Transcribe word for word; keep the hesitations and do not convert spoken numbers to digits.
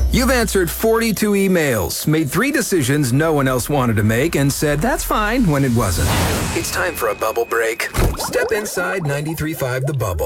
You've answered forty-two emails, made three decisions no one else wanted to make, and said that's fine when it wasn't. It's time for a bubble break. Step inside ninety-three point five The Bubble.